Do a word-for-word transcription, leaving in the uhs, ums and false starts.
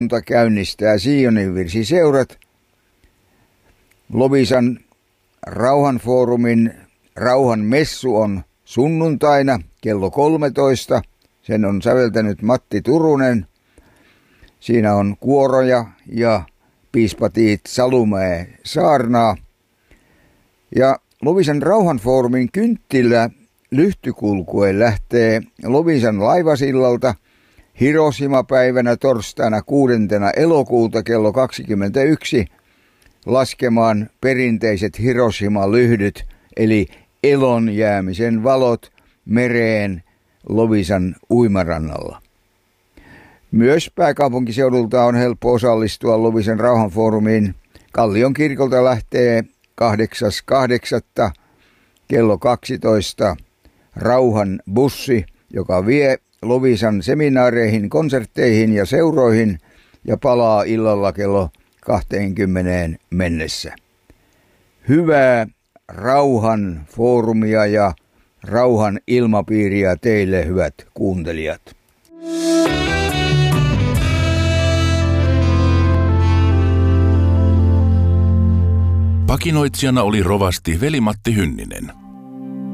käynnistää Sionin virsiseurat. Loviisan rauhanfoorumin rauhan messu on sunnuntaina kello kolmetoista. Sen on säveltänyt Matti Turunen. Siinä on kuoroja ja piispa Tiit Salumäe saarnaa. Ja Loviisan rauhanfoorumin kynttilä lyhtykulkue lähtee Loviisan laivasillalta Hiroshima-päivänä torstaina kuudentena elokuuta kello kaksikymmentäyksi laskemaan perinteiset Hiroshima-lyhdyt eli elon jäämisen valot mereen Loviisan uimarannalla. Myös pääkaupunkiseudulta on helppo osallistua Loviisan rauhanfoorumiin. Kallion kirkolta lähtee kahdeksas kahdeksatta kello kaksitoista rauhan bussi, joka vie Loviisan seminaareihin, konsertteihin ja seuroihin ja palaa illalla kello kaksikymmentä mennessä. Hyvää rauhan foorumia ja rauhan ilmapiiriä teille, hyvät kuuntelijat. Pakinoitsijana oli rovasti Veli-Matti Hynninen.